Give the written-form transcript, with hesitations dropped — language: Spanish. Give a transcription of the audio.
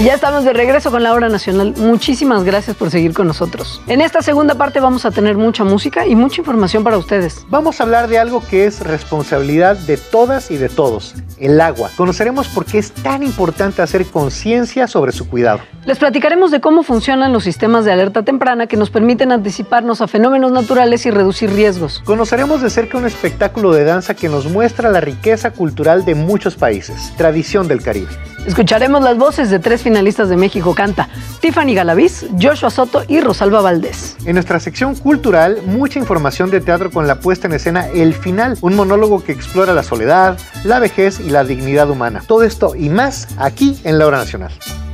Ya estamos de regreso con la Hora Nacional. Muchísimas gracias por seguir con nosotros. En esta segunda parte vamos a tener mucha música y mucha información para ustedes. Vamos a hablar de algo que es responsabilidad de todas y de todos, el agua. Conoceremos por qué es tan importante hacer conciencia sobre su cuidado. Les platicaremos de cómo funcionan los sistemas de alerta temprana que nos permiten anticiparnos a fenómenos naturales y reducir riesgos. Conoceremos de cerca un espectáculo de danza que nos muestra la riqueza cultural de muchos países, tradición del Caribe. Escucharemos las voces de 3 finalistas de México Canta: Tiffany Galaviz, Joshua Soto y Rosalba Valdés. En nuestra sección cultural, mucha información de teatro con la puesta en escena El Final, un monólogo que explora la soledad, la vejez y la dignidad humana. Todo esto y más aquí en La Hora Nacional.